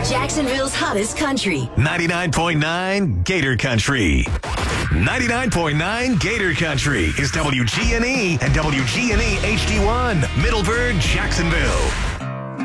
Jacksonville's hottest country. 99.9 Gator Country. 99.9 Gator Country is WGNE and WGNE HD1, Middleburg, Jacksonville.